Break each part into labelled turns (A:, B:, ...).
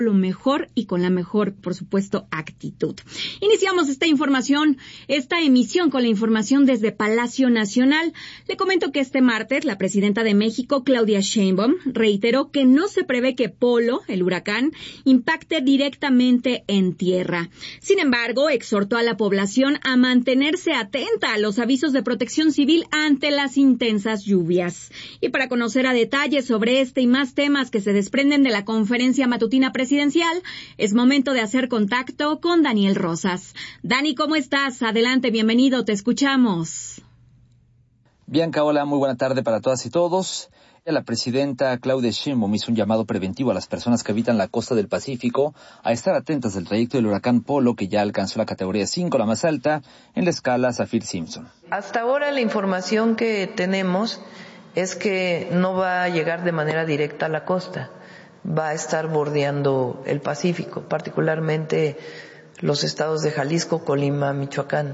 A: lo mejor y con la mejor, por supuesto, actitud. Iniciamos esta emisión con la información desde Palacio Nacional. Le comento que este martes la presidenta de México, Claudia Sheinbaum, reiteró que no se prevé que Polo, el huracán, impacte directamente en tierra. Sin embargo, exhortó a la población a mantenerse atenta a los avisos de protección civil ante las intensas lluvias. Y para conocer a detalle sobre este y más temas que se desprenden de la conferencia matutina presidencial, es momento de hacer contacto con Daniel Rosas. Dani, ¿cómo estás? Adelante, bienvenido, te escuchamos.
B: Bianca, hola, muy buena tarde para todas y todos. La presidenta Claudia Sheinbaum hizo un llamado preventivo a las personas que habitan la costa del Pacífico a estar atentas del trayecto del huracán Polo, que ya alcanzó la categoría 5, la más alta, en la escala Saffir-Simpson.
C: Hasta ahora la información que tenemos es que no va a llegar de manera directa a la costa. Va a estar bordeando el Pacífico, particularmente los estados de Jalisco, Colima, Michoacán.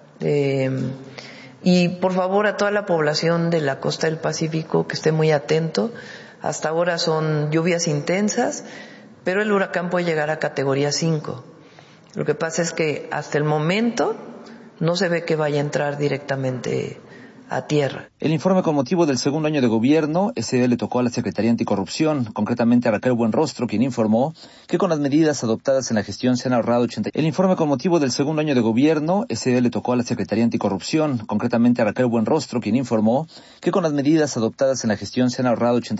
C: Y por favor a toda la población de la costa del Pacífico que esté muy atento. Hasta ahora son lluvias intensas, pero el huracán puede llegar a categoría 5. Lo que pasa es que hasta el momento no se ve que vaya a entrar directamente a tierra.
B: El informe con motivo del segundo año de gobierno, ese día le tocó a la Secretaría Anticorrupción, concretamente a Raquel Buenrostro, quien informó que con las medidas adoptadas en la gestión se han ahorrado 80... El informe con motivo del segundo año de gobierno, ese día le tocó a la Secretaría Anticorrupción, concretamente a Raquel Buenrostro, quien informó que con las medidas adoptadas en la gestión se han ahorrado